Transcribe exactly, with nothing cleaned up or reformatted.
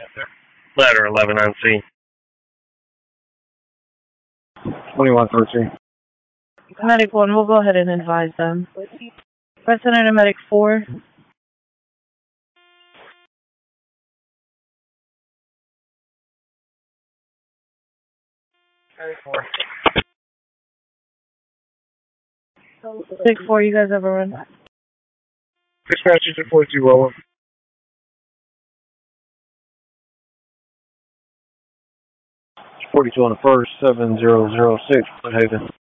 Ladder eleven on scene. twenty-one thirteen. Medic one, we'll go ahead and advise them. Resident and Medic four. Six four, you guys have a run? Dispatcher to forty-two Roller. forty-two on the first, seven zero zero six, Haven.